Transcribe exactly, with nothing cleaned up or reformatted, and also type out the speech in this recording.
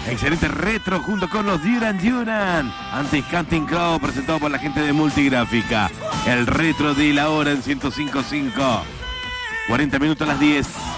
Excelente retro junto con los Duran Duran. Anti-Hunting Crow, presentado por la gente de Multigráfica. El retro de la hora en ciento cinco punto cinco. cuarenta minutos a las diez.